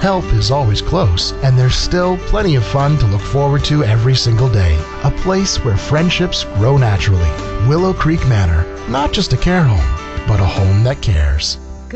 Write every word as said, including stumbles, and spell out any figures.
help is always close, and there's still plenty of fun to look forward to every single day. A place where friendships grow naturally. Willow Creek Manor, not just a care home, but a home that cares.